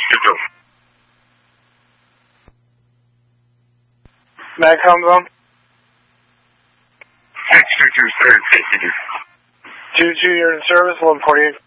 2-2. Magcom zone? 622, sir, 52. 2-2, you're in service, 1148.